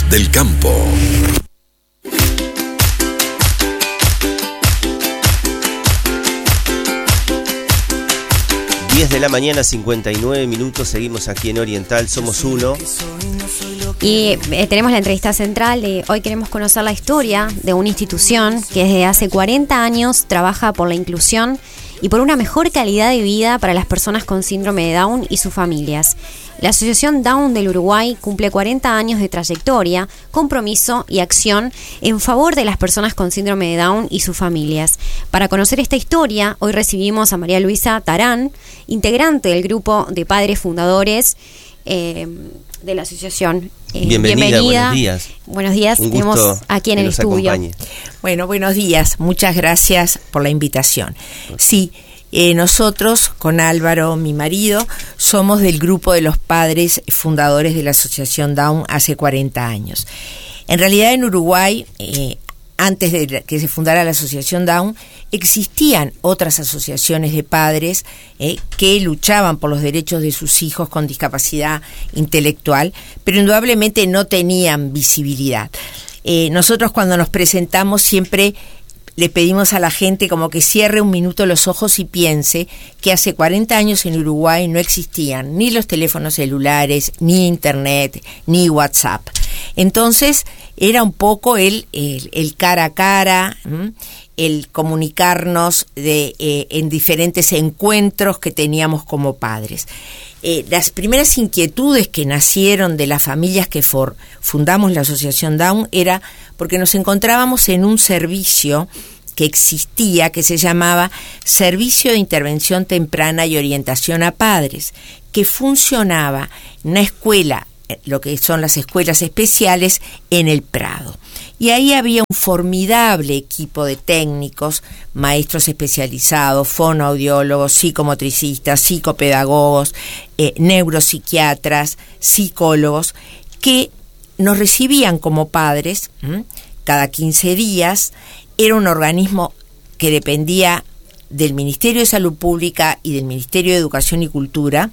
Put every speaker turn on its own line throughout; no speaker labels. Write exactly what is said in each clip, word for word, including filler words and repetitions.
del campo.
diez de la mañana, cincuenta y nueve minutos, seguimos aquí en Oriental, somos uno.
Y eh, tenemos la entrevista central de hoy. Queremos conocer la historia de una institución que desde hace cuarenta años trabaja por la inclusión y por una mejor calidad de vida para las personas con síndrome de Down y sus familias. La Asociación Down del Uruguay cumple cuarenta años de trayectoria, compromiso y acción en favor de las personas con síndrome de Down y sus familias. Para conocer esta historia, hoy recibimos a María Luisa Tarán, integrante del grupo de padres fundadores eh, de la asociación. Eh,
bienvenida,
bienvenida,
buenos días.
Buenos días,
Un
tenemos
gusto
aquí en
que
el
nos
estudio.
acompañe.
Bueno, buenos días, muchas gracias por la invitación. Sí, eh, nosotros con Álvaro, mi marido, somos del grupo de los padres fundadores de la Asociación Down hace cuarenta años. En realidad en Uruguay, eh, antes de que se fundara la Asociación Down, existían otras asociaciones de padres eh, que luchaban por los derechos de sus hijos con discapacidad intelectual, pero indudablemente no tenían visibilidad. Eh, nosotros cuando nos presentamos siempre le pedimos a la gente como que cierre un minuto los ojos y piense que hace cuarenta años en Uruguay no existían ni los teléfonos celulares, ni internet, ni WhatsApp. Entonces era un poco el, el, el cara a cara, ¿m? el comunicarnos de, eh, en diferentes encuentros que teníamos como padres. Eh, las primeras inquietudes que nacieron de las familias que for, fundamos la Asociación Down era porque nos encontrábamos en un servicio que existía, que se llamaba Servicio de Intervención Temprana y Orientación a Padres, que funcionaba en una escuela, lo que son las escuelas especiales, en el Prado. Y ahí había un formidable equipo de técnicos, maestros especializados, fonoaudiólogos, psicomotricistas, psicopedagogos, eh, neuropsiquiatras, psicólogos, que nos recibían como padres ¿m? cada quince días. Era un organismo que dependía del Ministerio de Salud Pública y del Ministerio de Educación y Cultura,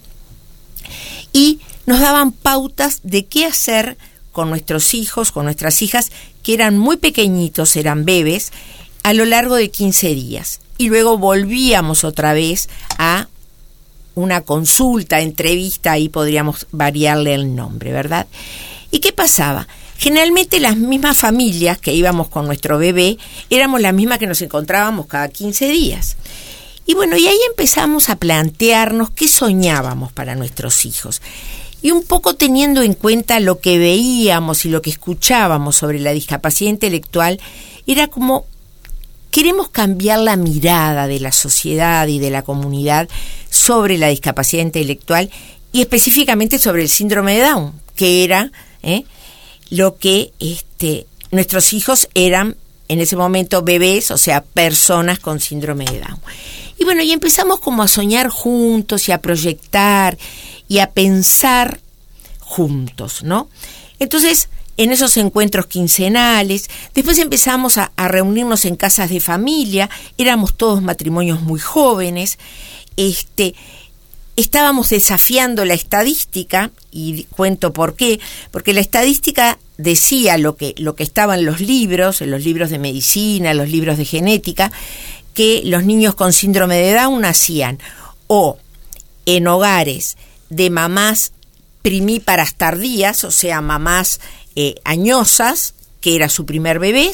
y nos daban pautas de qué hacer con nuestros hijos, con nuestras hijas, que eran muy pequeñitos, eran bebés, a lo largo de quince días. Y luego volvíamos otra vez a una consulta, entrevista, ahí podríamos variarle el nombre, ¿verdad? ¿Y qué pasaba? Generalmente las mismas familias que íbamos con nuestro bebé, éramos las mismas que nos encontrábamos cada quince días. Y bueno, y ahí empezamos a plantearnos qué soñábamos para nuestros hijos. Y un poco teniendo en cuenta lo que veíamos y lo que escuchábamos sobre la discapacidad intelectual, era como queremos cambiar la mirada de la sociedad y de la comunidad sobre la discapacidad intelectual y específicamente sobre el síndrome de Down, que era ¿eh? lo que este, nuestros hijos eran en ese momento bebés, o sea, personas con síndrome de Down. Y bueno, y empezamos como a soñar juntos y a proyectar y a pensar juntos, ¿no? Entonces, en esos encuentros quincenales, después empezamos a, a reunirnos en casas de familia, éramos todos matrimonios muy jóvenes, este, estábamos desafiando la estadística, y cuento por qué, porque la estadística decía lo que, lo que estaba en los libros, en los libros de medicina, en los libros de genética, que los niños con síndrome de Down nacían o en hogares de mamás primíparas tardías, o sea, mamás eh, añosas, que era su primer bebé,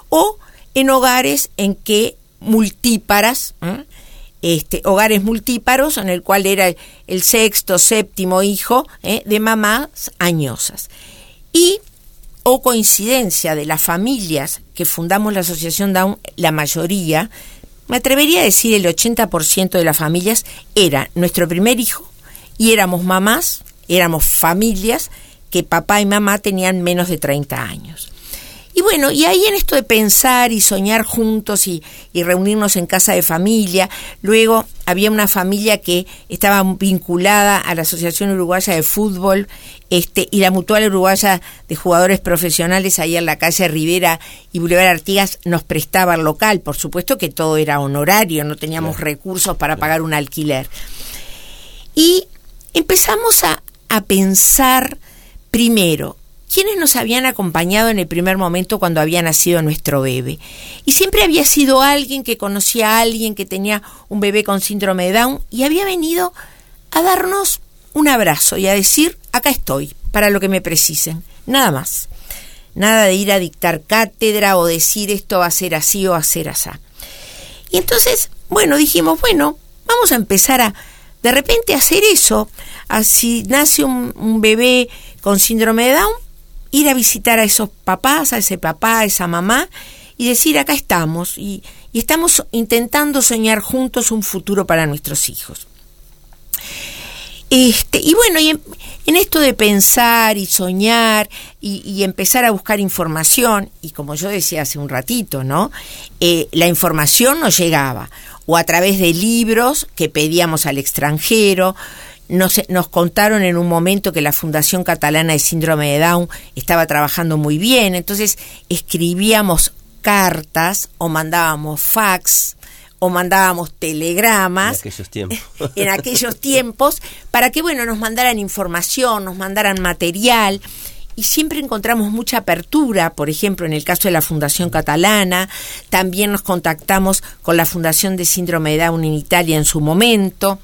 o en hogares en que multíparas, ¿eh? este, hogares multíparos, en el cual era el, el sexto, séptimo hijo ¿eh? de mamás añosas. Y, o coincidencia de las familias que fundamos la Asociación Down, la mayoría, me atrevería a decir el ochenta por ciento de las familias, era nuestro primer hijo, y éramos mamás, éramos familias que papá y mamá tenían menos de treinta años. Y bueno, y ahí en esto de pensar y soñar juntos y, y reunirnos en casa de familia, luego había una familia que estaba vinculada a la Asociación Uruguaya de Fútbol este, y la Mutual Uruguaya de Jugadores Profesionales, ahí en la calle Rivera y Boulevard Artigas, nos prestaba el local. Por supuesto que todo era honorario, no teníamos claro. recursos para pagar un alquiler. Y empezamos a, a pensar primero quiénes nos habían acompañado en el primer momento cuando había nacido nuestro bebé. Y siempre había sido alguien que conocía a alguien que tenía un bebé con síndrome de Down y había venido a darnos un abrazo y a decir, acá estoy, para lo que me precisen, nada más. Nada de ir a dictar cátedra o decir esto va a ser así o va a ser así. Y entonces, bueno, dijimos, bueno, vamos a empezar a, de repente, a hacer eso. Así nace un, un bebé con síndrome de Down, ir a visitar a esos papás, a ese papá, a esa mamá, y decir, acá estamos, y, y estamos intentando soñar juntos un futuro para nuestros hijos. Este, y bueno, y en, en esto de pensar y soñar y, y empezar a buscar información, y como yo decía hace un ratito, ¿no? Eh, la información nos llegaba, o a través de libros que pedíamos al extranjero. Nos, nos contaron en un momento que la Fundación Catalana de Síndrome de Down estaba trabajando muy bien, entonces escribíamos cartas o mandábamos fax o mandábamos telegramas
en aquellos tiempos,
en aquellos tiempos para que, bueno, nos mandaran información, nos mandaran material, y siempre encontramos mucha apertura. Por ejemplo, en el caso de la Fundación Catalana, también nos contactamos con la Fundación de Síndrome de Down en Italia en su momento.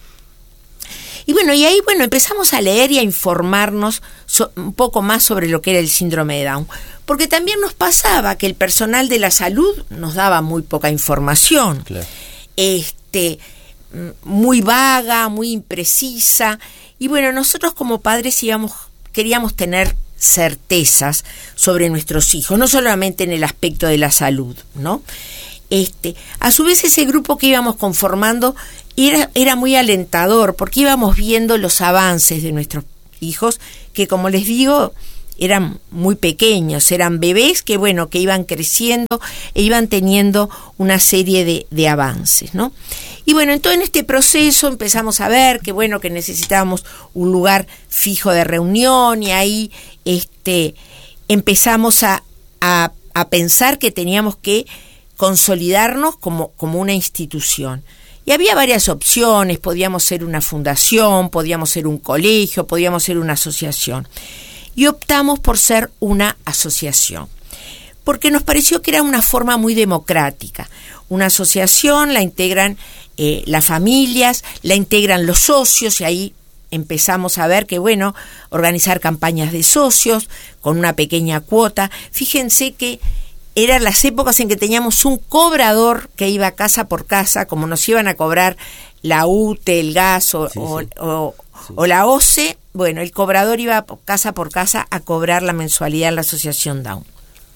Y bueno, y ahí, bueno, empezamos a leer y a informarnos so, un poco más sobre lo que era el síndrome de Down. Porque también nos pasaba que el personal de la salud nos daba muy poca información.
Claro.
Este, muy vaga, muy imprecisa. Y bueno, nosotros como padres íbamos, queríamos tener certezas sobre nuestros hijos, no solamente en el aspecto de la salud, ¿no? Este, a su vez, ese grupo que íbamos conformando era, era muy alentador, porque íbamos viendo los avances de nuestros hijos, que, como les digo, eran muy pequeños, eran bebés que, bueno, que iban creciendo e iban teniendo una serie de, de avances, ¿no? Y bueno, entonces en este proceso empezamos a ver que, bueno, que necesitábamos un lugar fijo de reunión, y ahí este, empezamos a, a, a pensar que teníamos que consolidarnos como, como una institución. Y había varias opciones: podíamos ser una fundación, podíamos ser un colegio, podíamos ser una asociación. Y optamos por ser una asociación, porque nos pareció que era una forma muy democrática. Una asociación la integran eh, las familias, la integran los socios, y ahí empezamos a ver que, bueno, organizar campañas de socios con una pequeña cuota. Fíjense que eran las épocas en que teníamos un cobrador que iba casa por casa, como nos iban a cobrar la U T E, el gas o,
sí,
o,
sí.
o,
Sí.
o la O C E. Bueno, el cobrador iba casa por casa a cobrar la mensualidad en la Asociación Down.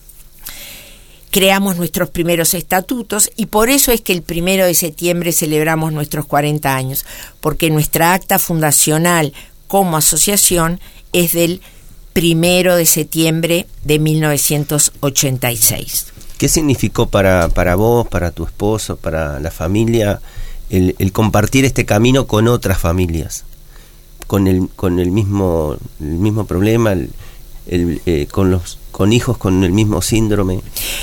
Creamos nuestros primeros estatutos, y por eso es que el primero de septiembre celebramos nuestros cuarenta años, porque nuestra acta fundacional como asociación es del primero de septiembre de mil novecientos ochenta y seis.
¿Qué significó para, para vos, para tu esposo, para la familia, el, el compartir este camino con otras familias, con el con el mismo el mismo problema, el, el, eh, con los con hijos con el mismo síndrome?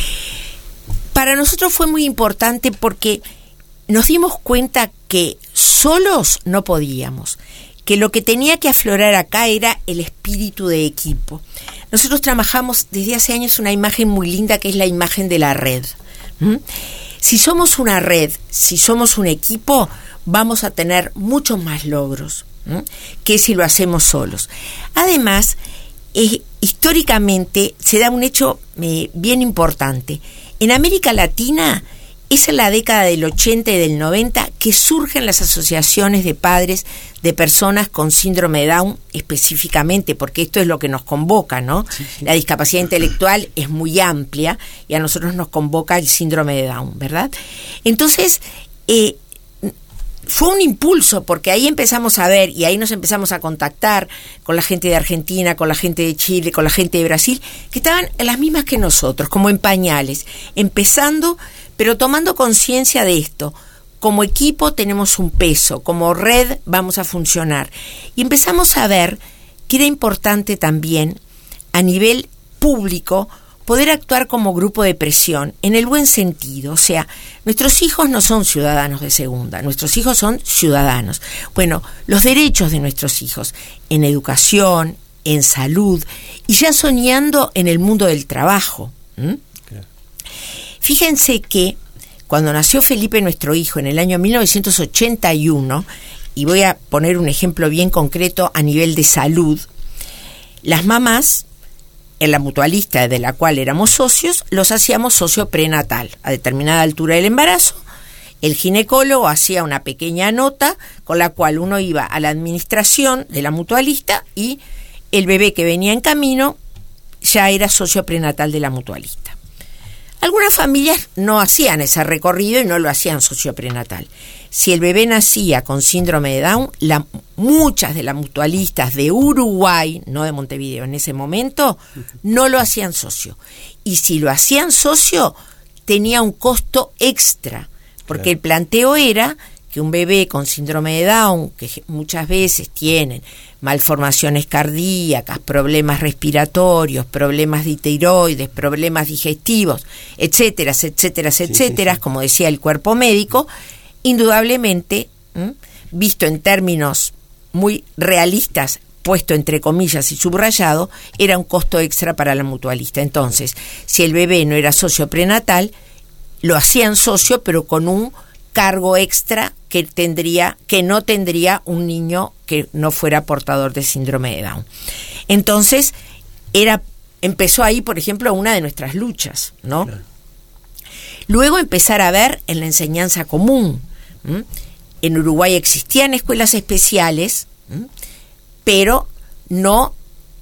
Para nosotros fue muy importante, porque nos dimos cuenta que solos no podíamos, que lo que tenía que aflorar acá era el espíritu de equipo. Nosotros trabajamos desde hace años una imagen muy linda, que es la imagen de la red. ¿Mm? Si somos una red, si somos un equipo, vamos a tener muchos más logros, ¿Mm? que si lo hacemos solos. Además, eh, históricamente se da un hecho eh, bien importante. En América Latina es en la década del ochenta y del noventa que surgen las asociaciones de padres de personas con síndrome de Down, específicamente, porque esto es lo que nos convoca, ¿no? Sí, sí. La discapacidad intelectual es muy amplia y a nosotros nos convoca el síndrome de Down, ¿verdad? Entonces, eh, fue un impulso, porque ahí empezamos a ver, y ahí nos empezamos a contactar con la gente de Argentina, con la gente de Chile, con la gente de Brasil, que estaban las mismas que nosotros, como en pañales, empezando, pero tomando conciencia de esto. Como equipo tenemos un peso, como red vamos a funcionar. Y empezamos a ver que era importante también, a nivel público, poder actuar como grupo de presión, en el buen sentido. O sea, nuestros hijos no son ciudadanos de segunda, nuestros hijos son ciudadanos. Bueno, los derechos de nuestros hijos en educación, en salud y ya soñando en el mundo del trabajo. ¿Mm? Claro. Fíjense que cuando nació Felipe, nuestro hijo, en el año mil novecientos ochenta y uno, y voy a poner un ejemplo bien concreto a nivel de salud, las mamás, en la mutualista de la cual éramos socios, los hacíamos socio prenatal. A determinada altura del embarazo, el ginecólogo hacía una pequeña nota con la cual uno iba a la administración de la mutualista y el bebé que venía en camino ya era socio prenatal de la mutualista. Algunas familias no hacían ese recorrido y no lo hacían socio prenatal. Si el bebé nacía con síndrome de Down, la, muchas de las mutualistas de Uruguay, no de Montevideo en ese momento, no lo hacían socio. Y si lo hacían socio, tenía un costo extra, porque claro, el planteo era que un bebé con síndrome de Down, que muchas veces tienen malformaciones cardíacas, problemas respiratorios, problemas de tiroides, problemas digestivos, etcétera, etcétera, etcétera, sí, sí, sí. como decía el cuerpo médico, indudablemente, ¿m? visto en términos muy realistas, puesto entre comillas y subrayado, era un costo extra para la mutualista. Entonces, si el bebé no era socio prenatal, lo hacían socio, pero con un cargo extra que tendría, que no tendría un niño que no fuera portador de síndrome de Down. Entonces, era, empezó ahí, por ejemplo, una de nuestras luchas, ¿no? Claro. Luego empezar a ver en la enseñanza común. ¿Mm? En Uruguay existían escuelas especiales, ¿m? pero no,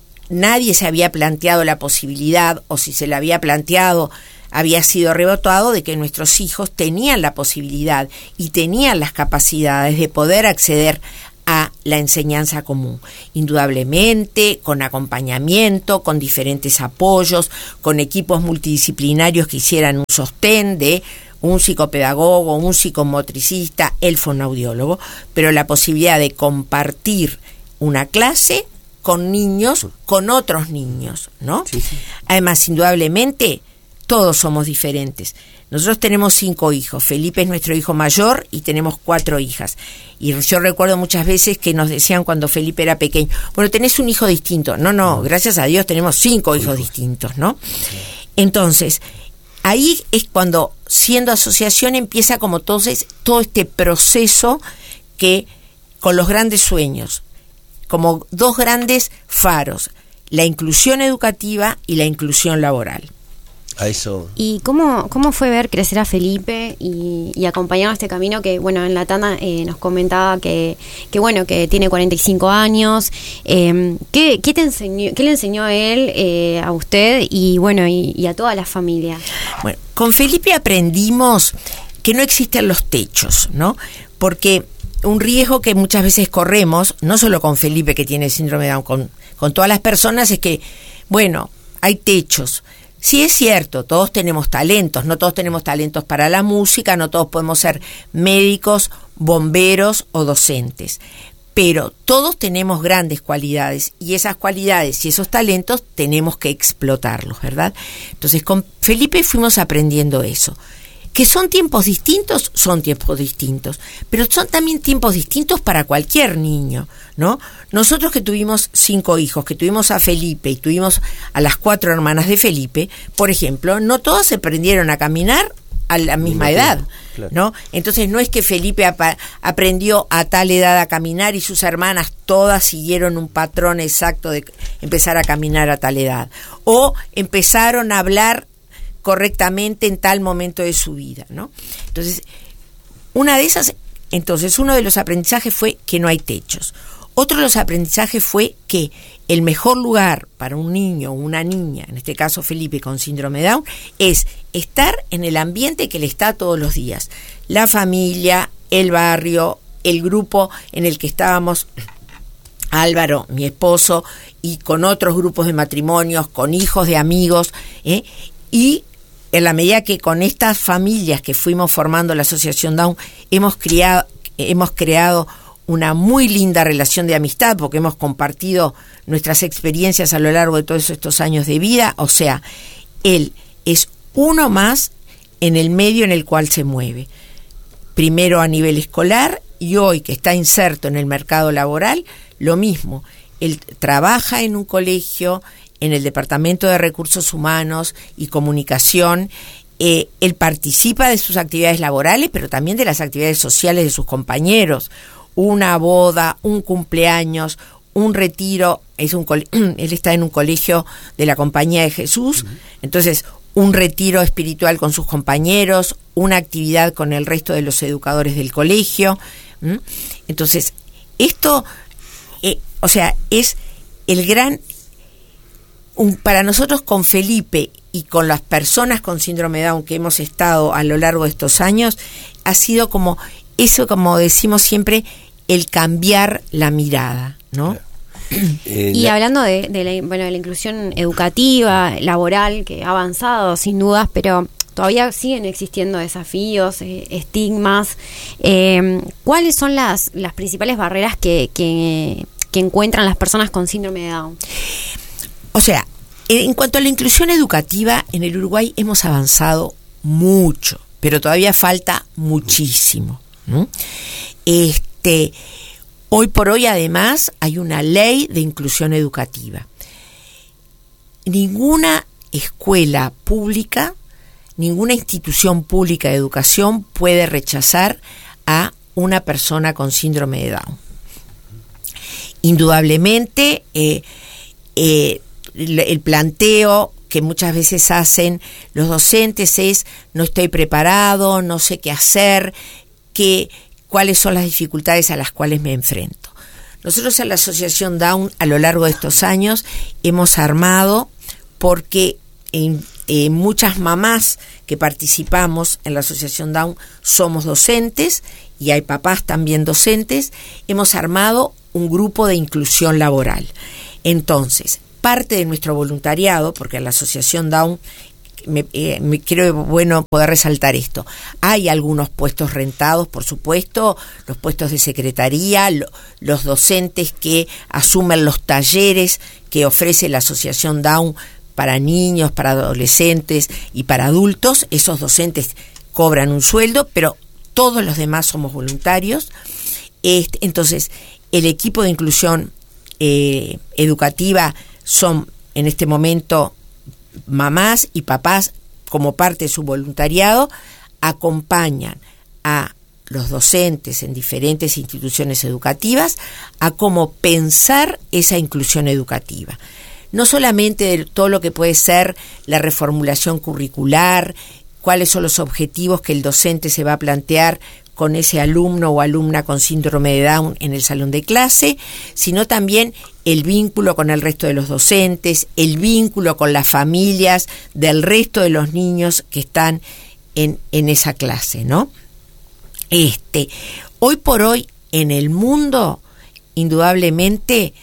nadie se había planteado la posibilidad, o si se la había planteado, había sido rebotado de que nuestros hijos tenían la posibilidad y tenían las capacidades de poder acceder a la enseñanza común, indudablemente con acompañamiento, con diferentes apoyos, con equipos multidisciplinarios que hicieran un sostén de un psicopedagogo, un psicomotricista, el fonoaudiólogo, pero la posibilidad de compartir una clase con niños, con otros niños, ¿no? Sí, sí. Además, indudablemente, todos somos diferentes. Nosotros tenemos cinco hijos. Felipe es nuestro hijo mayor y tenemos cuatro hijas. Y yo recuerdo muchas veces que nos decían cuando Felipe era pequeño, bueno, tenés un hijo distinto. No, no, gracias a Dios tenemos cinco hijos distintos, ¿no? Entonces, ahí es cuando, siendo asociación, empieza como todo, todo este proceso que, con los grandes sueños, como dos grandes faros, la inclusión educativa y la inclusión laboral.
A eso.
¿Y cómo, cómo fue ver crecer a Felipe y, y acompañarnos este camino que, bueno, en la tanda eh, nos comentaba que, que, bueno, que tiene cuarenta y cinco años? Eh, ¿qué, qué, te enseñó, ¿Qué le enseñó a él, eh, a usted y, bueno, y, y a toda la familia?
Bueno, con Felipe aprendimos que no existen los techos, ¿no? Porque un riesgo que muchas veces corremos, no solo con Felipe que tiene síndrome de Down, con, con todas las personas, es que, bueno, hay techos. Sí, es cierto, todos tenemos talentos, no todos tenemos talentos para la música, no todos podemos ser médicos, bomberos o docentes, pero todos tenemos grandes cualidades y esas cualidades y esos talentos tenemos que explotarlos, ¿verdad? Entonces con Felipe fuimos aprendiendo eso. ¿Que son tiempos distintos? Son tiempos distintos, pero son también tiempos distintos para cualquier niño, ¿no? Nosotros que tuvimos cinco hijos, que tuvimos a Felipe y tuvimos a las cuatro hermanas de Felipe, por ejemplo, no todas aprendieron a caminar a la misma edad, claro, ¿no? Entonces no es que Felipe ap- aprendió a tal edad a caminar y sus hermanas todas siguieron un patrón exacto de empezar a caminar a tal edad, o empezaron a hablar correctamente en tal momento de su vida, ¿no? Entonces, una de esas, entonces uno de los aprendizajes fue que no hay techos. Otro de los aprendizajes fue que el mejor lugar para un niño o una niña, en este caso Felipe con síndrome de Down, es estar en el ambiente que le está todos los días. La familia, el barrio, el grupo en el que estábamos Álvaro, mi esposo, y con otros grupos de matrimonios, con hijos de amigos, ¿eh? Y en la medida que con estas familias que fuimos formando la Asociación Down, hemos creado, hemos creado una muy linda relación de amistad, porque hemos compartido nuestras experiencias a lo largo de todos estos años de vida. O sea, él es uno más en el medio en el cual se mueve. Primero a nivel escolar y hoy que está inserto en el mercado laboral, lo mismo. él trabaja en un colegio, en el Departamento de Recursos Humanos y Comunicación. Eh, él participa de sus actividades laborales, pero también de las actividades sociales de sus compañeros. Una boda, un cumpleaños, un retiro. Es un cole- él está en un colegio de la Compañía de Jesús, uh-huh. Entonces un retiro espiritual con sus compañeros, una actividad con el resto de los educadores del colegio. ¿Mm? Entonces, esto, eh, o sea, es el gran... Un, para nosotros con Felipe y con las personas con síndrome de Down que hemos estado a lo largo de estos años, ha sido como eso, como decimos siempre, el cambiar la mirada, ¿no?
Claro. Eh,
y
la...
hablando de, de, la, bueno, de la inclusión educativa, laboral, que ha avanzado sin dudas, pero todavía siguen existiendo desafíos, eh, estigmas. Eh, ¿Cuáles son las, las principales barreras que, que, que encuentran las personas con síndrome de Down?
O sea, en cuanto a la inclusión educativa, en el Uruguay hemos avanzado mucho, pero todavía falta muchísimo, ¿no? Este... Hoy por hoy, además, hay una ley de inclusión educativa. Ninguna escuela pública, ninguna institución pública de educación puede rechazar a una persona con síndrome de Down. Indudablemente, eh, eh, el planteo que muchas veces hacen los docentes es: no estoy preparado, no sé qué hacer, que... cuáles son las dificultades a las cuales me enfrento. Nosotros en la Asociación Down, a lo largo de estos años, hemos armado, porque en, en muchas mamás que participamos en la Asociación Down somos docentes, y hay papás también docentes, hemos armado un grupo de inclusión laboral. Entonces, parte de nuestro voluntariado, porque en la Asociación Down, Me, eh, me creo bueno poder resaltar esto. Hay algunos puestos rentados, por supuesto, los puestos de secretaría, lo, los docentes que asumen los talleres que ofrece la Asociación Down para niños, para adolescentes y para adultos. Esos docentes cobran un sueldo, pero todos los demás somos voluntarios. Este, entonces, el equipo de inclusión eh, educativa son en este momento mamás y papás, como parte de su voluntariado, acompañan a los docentes en diferentes instituciones educativas a cómo pensar esa inclusión educativa. No solamente de todo lo que puede ser la reformulación curricular, cuáles son los objetivos que el docente se va a plantear con ese alumno o alumna con síndrome de Down en el salón de clase, sino también el vínculo con el resto de los docentes, el vínculo con las familias del resto de los niños que están en, en esa clase, ¿no? Este, hoy por hoy en el mundo, indudablemente,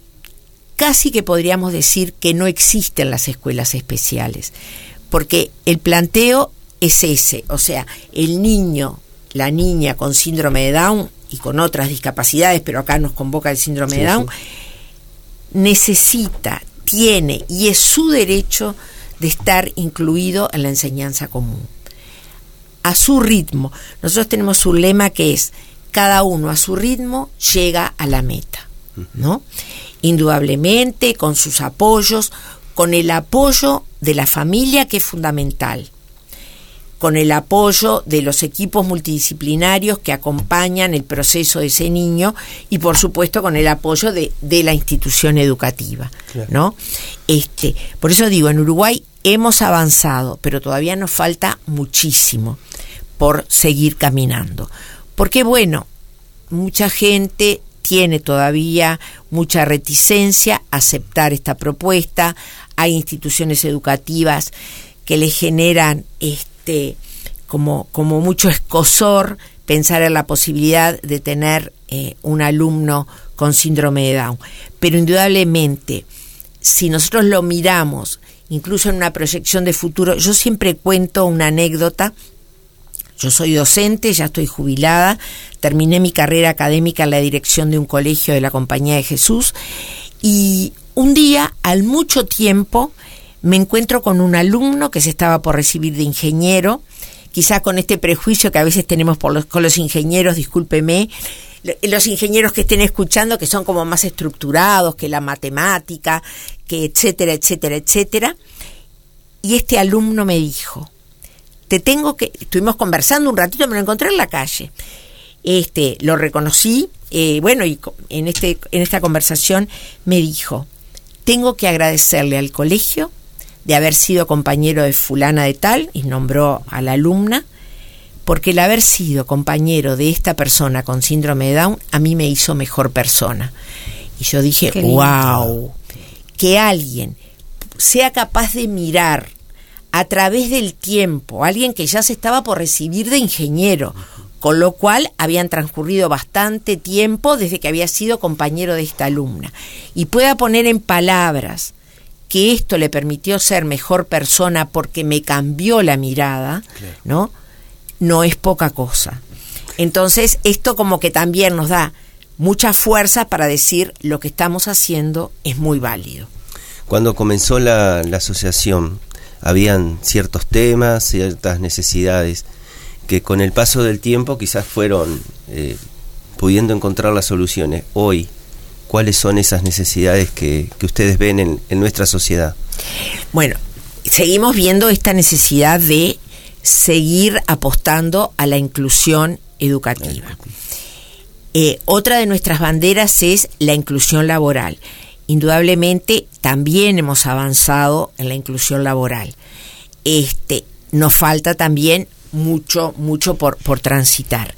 casi que podríamos decir que no existen las escuelas especiales, porque el planteo es ese, o sea, el niño, la niña con síndrome de Down y con otras discapacidades, pero acá nos convoca el síndrome sí, de Down, sí. necesita, tiene y es su derecho de estar incluido en la enseñanza común. A su ritmo. Nosotros tenemos un lema que es: cada uno a su ritmo llega a la meta, ¿no? Indudablemente, con sus apoyos, con el apoyo de la familia, que es fundamental, con el apoyo de los equipos multidisciplinarios que acompañan el proceso de ese niño y, por supuesto, con el apoyo de, de la institución educativa, claro. ¿no? Este, por eso digo, en Uruguay hemos avanzado, pero todavía nos falta muchísimo por seguir caminando. Porque, bueno, mucha gente tiene todavía mucha reticencia a aceptar esta propuesta. Hay instituciones educativas que le generan este como, como mucho escozor pensar en la posibilidad de tener eh, un alumno con síndrome de Down. Pero indudablemente, si nosotros lo miramos, incluso en una proyección de futuro, yo siempre cuento una anécdota. Yo soy docente, ya estoy jubilada, terminé mi carrera académica en la dirección de un colegio de la Compañía de Jesús, y un día, al mucho tiempo, me encuentro con un alumno que se estaba por recibir de ingeniero, quizá con este prejuicio que a veces tenemos por los, con los ingenieros, discúlpeme, los ingenieros que estén escuchando, que son como más estructurados, que la matemática, que etcétera, etcétera, etcétera. Y este alumno me dijo, te tengo que, estuvimos conversando un ratito, me lo encontré en la calle. Este, lo reconocí, eh, bueno, y en este, en esta conversación me dijo, tengo que agradecerle al colegio de haber sido compañero de fulana de tal, y nombró a la alumna, porque el haber sido compañero de esta persona con síndrome de Down a mí me hizo mejor persona. Y yo dije, wow, que alguien sea capaz de mirar a través del tiempo, alguien que ya se estaba por recibir de ingeniero, con lo cual habían transcurrido bastante tiempo desde que había sido compañero de esta alumna, y pueda poner en palabras que esto le permitió ser mejor persona porque me cambió la mirada, claro, ¿no? No es poca cosa. Entonces, esto como que también nos da mucha fuerza para decir lo que estamos haciendo es muy válido.
Cuando comenzó la, la asociación, habían ciertos temas, ciertas necesidades, que con el paso del tiempo quizás fueron eh, pudiendo encontrar las soluciones. Hoy, ¿cuáles son esas necesidades que, que ustedes ven en, en nuestra sociedad?
Bueno, seguimos viendo esta necesidad de seguir apostando a la inclusión educativa. Eh, otra de nuestras banderas es la inclusión laboral. Indudablemente también hemos avanzado en la inclusión laboral. Este, nos falta también mucho, mucho por, por transitar.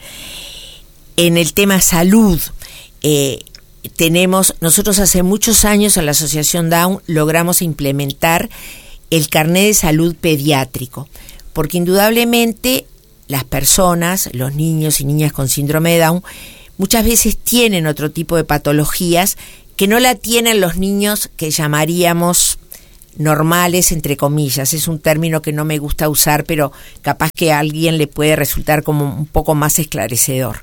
En el tema salud, eh, tenemos, nosotros hace muchos años en la Asociación Down logramos implementar el carnet de salud pediátrico, porque indudablemente las personas, los niños y niñas con síndrome de Down, muchas veces tienen otro tipo de patologías que no la tienen los niños que llamaríamos normales, entre comillas. Es un término que no me gusta usar, pero capaz que a alguien le puede resultar como un poco más esclarecedor.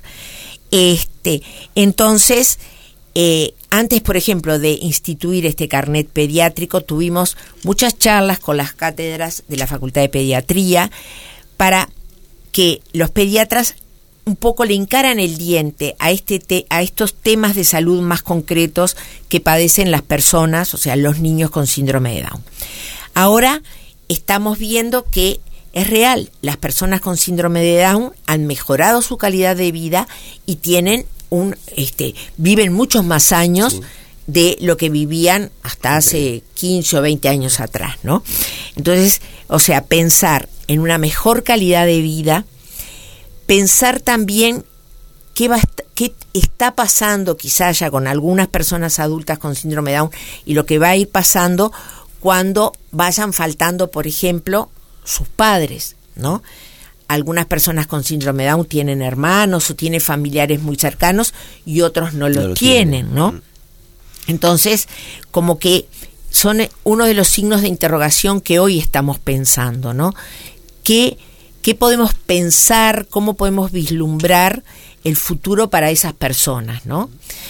Este, entonces, eh, antes, por ejemplo, de instituir este carnet pediátrico, tuvimos muchas charlas con las cátedras de la Facultad de Pediatría para que los pediatras un poco le encaran el diente a este te, a estos temas de salud más concretos que padecen las personas, o sea, los niños con síndrome de Down. Ahora estamos viendo que es real, las personas con síndrome de Down han mejorado su calidad de vida y tienen un este viven muchos más años, sí, de lo que vivían hasta hace quince o veinte años atrás, ¿no? Entonces, o sea, pensar en una mejor calidad de vida, pensar también qué, va, qué está pasando quizás ya con algunas personas adultas con síndrome de Down y lo que va a ir pasando cuando vayan faltando, por ejemplo, sus padres, ¿no? Algunas personas con síndrome de Down tienen hermanos o tienen familiares muy cercanos y otros no lo, no lo tienen, tienen, ¿no? Entonces, como que son uno de los signos de interrogación que hoy estamos pensando, ¿no? ¿Qué, qué podemos pensar, cómo podemos vislumbrar el futuro para esas personas, ¿no?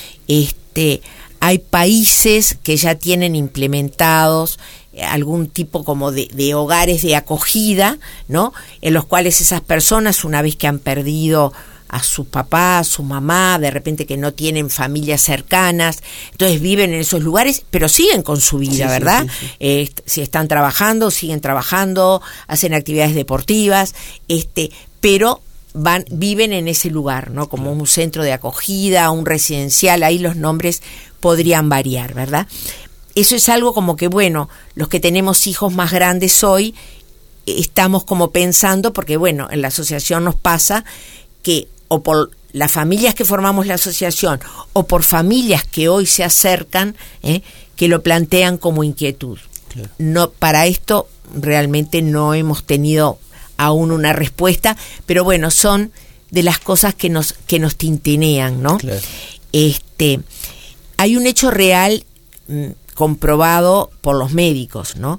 Este, hay países que ya tienen implementados algún tipo como de, de hogares de acogida, ¿no? En los cuales esas personas, una vez que han perdido a su papá, a su mamá, de repente que no tienen familias cercanas, entonces viven en esos lugares, pero siguen con su vida, sí, ¿verdad? Sí, sí, sí. Eh, si están trabajando, siguen trabajando, hacen actividades deportivas, este, pero van, viven en ese lugar, ¿no? Como un centro de acogida, un residencial, ahí los nombres podrían variar, ¿verdad? Eso es algo como que, bueno, los que tenemos hijos más grandes hoy, estamos como pensando, porque bueno, en la asociación nos pasa que o por las familias que formamos la asociación o por familias que hoy se acercan, ¿eh? que lo plantean como inquietud. Claro. No, para esto realmente no hemos tenido aún una respuesta, pero bueno, son de las cosas que nos que nos tintinean, ¿no? Claro. Este, hay un hecho real mmm, comprobado por los médicos, ¿no?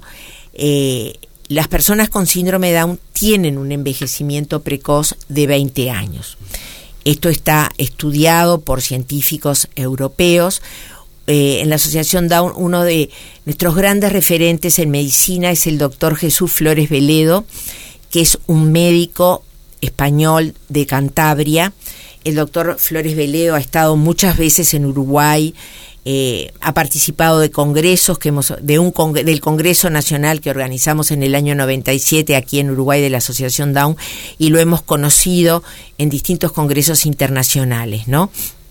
Eh, las personas con síndrome de Down tienen un envejecimiento precoz de veinte años. Esto está estudiado por científicos europeos. Eh, en la Asociación Down, uno de nuestros grandes referentes en medicina es el doctor Jesús Flores Veledo, que es un médico español de Cantabria, el doctor Flores Veleo ha estado muchas veces en Uruguay, eh, ha participado de congresos que hemos, de un congre, del Congreso Nacional que organizamos en el año noventa y siete aquí en Uruguay de la Asociación Down, y lo hemos conocido en distintos congresos internacionales, ¿no?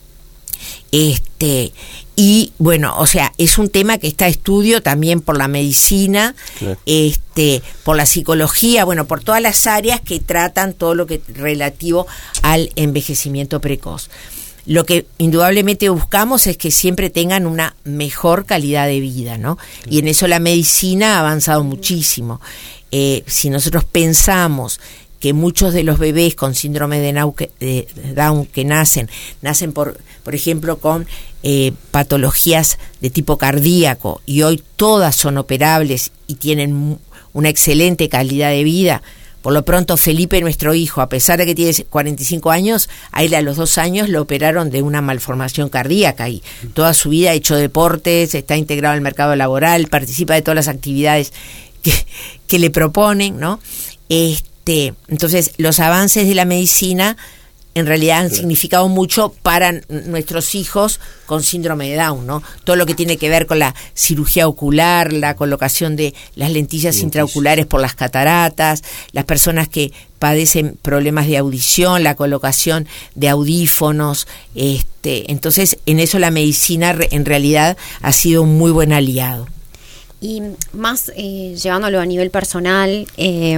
Este, y bueno, o sea, es un tema que está a estudio también por la medicina, claro. este, por la psicología, bueno, por todas las áreas que tratan todo lo que relativo al envejecimiento precoz. Lo que indudablemente buscamos es que siempre tengan una mejor calidad de vida, ¿no? Y en eso la medicina ha avanzado muchísimo. Eh, si nosotros pensamos que muchos de los bebés con síndrome de Down que nacen, nacen por, por ejemplo, con eh, patologías de tipo cardíaco, y hoy todas son operables y tienen una excelente calidad de vida. Por lo pronto, Felipe, nuestro hijo, a pesar de que tiene cuarenta y cinco años, a él a los dos años lo operaron de una malformación cardíaca, y toda su vida ha hecho deportes, está integrado al mercado laboral, participa de todas las actividades que, que le proponen, ¿no? Este, entonces, los avances de la medicina en realidad han significado mucho para nuestros hijos con síndrome de Down, ¿no? Todo lo que tiene que ver con la cirugía ocular, la colocación de las lentillas intraoculares por las cataratas, las personas que padecen problemas de audición, la colocación de audífonos, este, entonces en eso la medicina en realidad ha sido un muy buen aliado.
Y más eh, llevándolo a nivel personal, eh,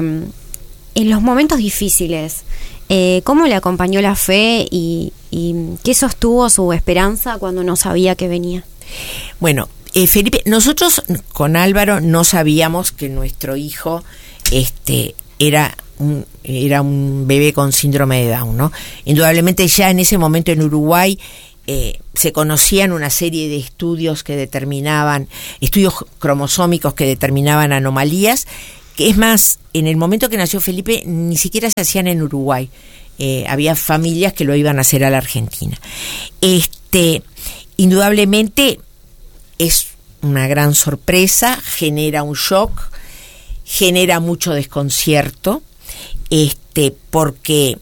en los momentos difíciles, Eh, ¿cómo le acompañó la fe y, y qué sostuvo su esperanza cuando no sabía que venía?
Bueno, eh, Felipe, nosotros con Álvaro no sabíamos que nuestro hijo este, era un, era un bebé con síndrome de Down, ¿no? Indudablemente ya en ese momento en Uruguay eh, se conocían una serie de estudios que determinaban, estudios cromosómicos que determinaban anomalías, que es más, en el momento que nació Felipe ni siquiera se hacían en Uruguay, eh, había familias que lo iban a hacer a la Argentina. Este, indudablemente es una gran sorpresa, genera un shock, genera mucho desconcierto, este, porque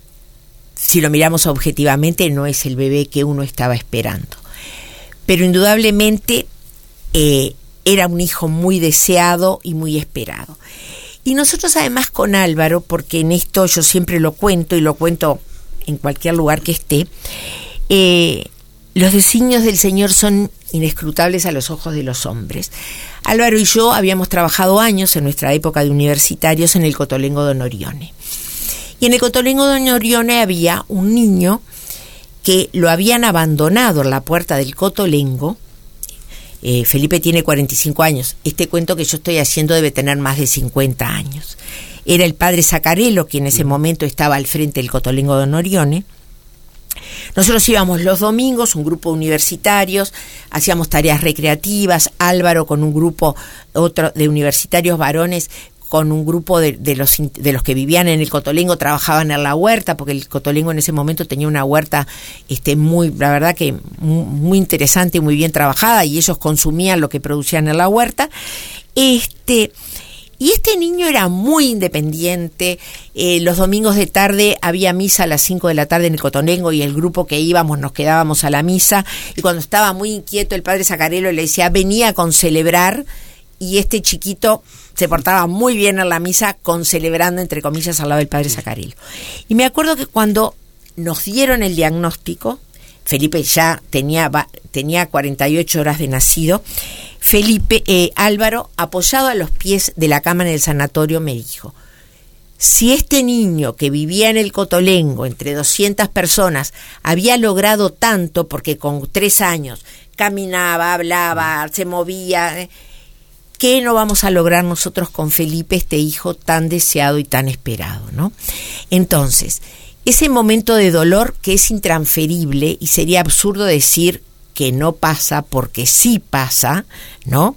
si lo miramos objetivamente no es el bebé que uno estaba esperando, pero indudablemente eh, era un hijo muy deseado y muy esperado. Y nosotros además con Álvaro, porque en esto yo siempre lo cuento y lo cuento en cualquier lugar que esté, eh, los designios del Señor son inescrutables a los ojos de los hombres. Álvaro y yo habíamos trabajado años en nuestra época de universitarios en el Cotolengo Don Orione. Y en el Cotolengo Don Orione había un niño que lo habían abandonado en la puerta del Cotolengo. Eh, Felipe tiene cuarenta y cinco años. Este cuento que yo estoy haciendo debe tener más de cincuenta años. Era el padre Zacarello, quien en ese momento estaba al frente del Cotolengo Don Orione. Nosotros íbamos los domingos, un grupo de universitarios, hacíamos tareas recreativas, Álvaro con un grupo otro de universitarios varones, con un grupo de, de los de los que vivían en el Cotolengo, trabajaban en la huerta, porque el Cotolengo en ese momento tenía una huerta este muy, la verdad que muy, muy interesante y muy bien trabajada, y ellos consumían lo que producían en la huerta. Este Y este niño era muy independiente. Eh, los domingos de tarde había misa a las cinco de la tarde en el Cotolengo, y el grupo que íbamos nos quedábamos a la misa, y cuando estaba muy inquieto el padre Zacarello le decía, venía con celebrar, y este chiquito se portaba muy bien en la misa, con celebrando entre comillas al lado del padre Zacarello. Y me acuerdo que cuando nos dieron el diagnóstico, Felipe ya tenía, tenía cuarenta y ocho horas de nacido, Felipe, eh, Álvaro, apoyado a los pies de la cama en el sanatorio, me dijo, si este niño que vivía en el Cotolengo, entre doscientas personas, había logrado tanto, porque con tres años caminaba, hablaba, se movía, eh, ¿qué no vamos a lograr nosotros con Felipe, este hijo tan deseado y tan esperado, ¿no? Entonces, ese momento de dolor que es intransferible, y sería absurdo decir que no pasa, porque sí pasa, ¿no?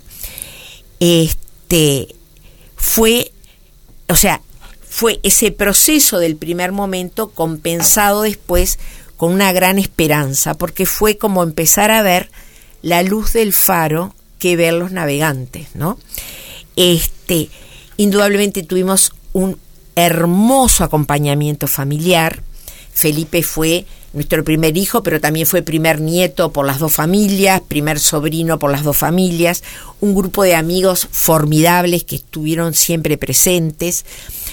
Este fue, o sea, fue ese proceso del primer momento compensado después con una gran esperanza, porque fue como empezar a ver la luz del faro que ver los navegantes, ¿no? Este, indudablemente tuvimos un hermoso acompañamiento familiar. Felipe fue nuestro primer hijo, pero también fue primer nieto por las dos familias, primer sobrino por las dos familias, un grupo de amigos formidables que estuvieron siempre presentes.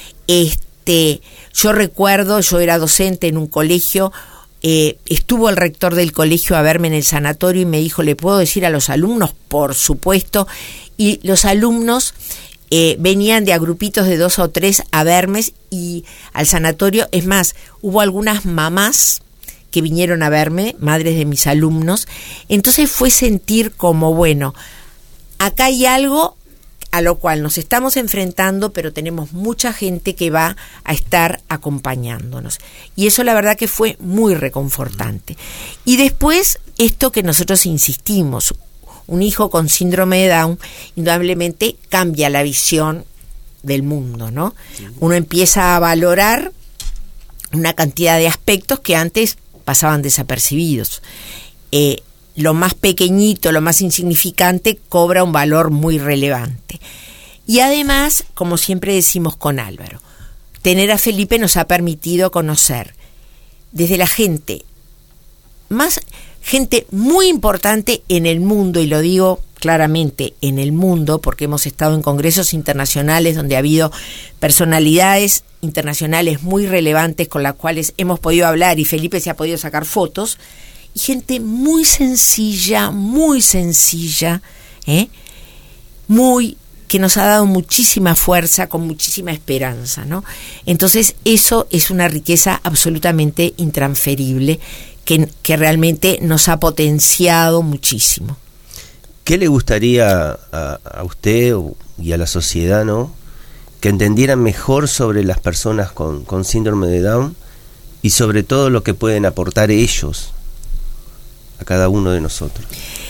Este, yo recuerdo, yo era docente en un colegio, eh, estuvo el rector del colegio a verme en el sanatorio y me dijo, ¿le puedo decir a los alumnos? Por supuesto. Y los alumnos eh, venían de a grupitos de dos o tres a verme y al sanatorio. Es más, hubo algunas mamás que vinieron a verme, madres de mis alumnos. Entonces fue sentir como, bueno, acá hay algo a lo cual nos estamos enfrentando, pero tenemos mucha gente que va a estar acompañándonos. Y eso la verdad que fue muy reconfortante. Y después, esto que nosotros insistimos, un hijo con síndrome de Down indudablemente cambia la visión del mundo, ¿no? Uno empieza a valorar una cantidad de aspectos que antes pasaban desapercibidos. Eh, lo más pequeñito, lo más insignificante, cobra un valor muy relevante. Y además, como siempre decimos con Álvaro, tener a Felipe nos ha permitido conocer desde la gente, más gente muy importante en el mundo, y lo digo claramente en el mundo, porque hemos estado en congresos internacionales donde ha habido personalidades internacionales muy relevantes con las cuales hemos podido hablar y Felipe se ha podido sacar fotos, y gente muy sencilla, muy sencilla, ¿eh? muy que nos ha dado muchísima fuerza, con muchísima esperanza, ¿no? Entonces eso es una riqueza absolutamente intransferible que, que realmente nos ha potenciado muchísimo.
¿Qué le gustaría a, a usted y a la sociedad, ¿no?, que entendieran mejor sobre las personas con, con síndrome de Down y sobre todo lo que pueden aportar ellos a cada uno de nosotros?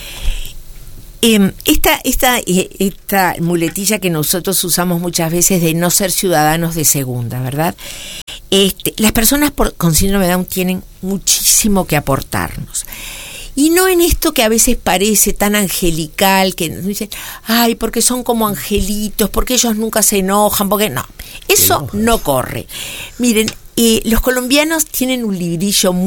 Eh, esta, esta, esta muletilla que nosotros usamos muchas veces de no ser ciudadanos de segunda, ¿verdad? Este, las personas por, con síndrome de Down tienen muchísimo que aportarnos. Y no en esto que a veces parece tan angelical, que nos dicen, ay, porque son como angelitos, porque ellos nunca se enojan, porque no, eso no corre. Miren, eh, los colombianos tienen un librillo muy